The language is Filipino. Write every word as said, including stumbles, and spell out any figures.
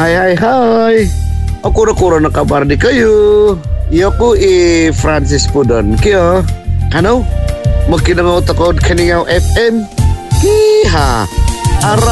Hi, hi, hi. Ako kura na kabar di kayo. Iyo ko i Francis po doon. Kaya, ano? Magkinangaw takod kaningaw F M. Hiha. Ara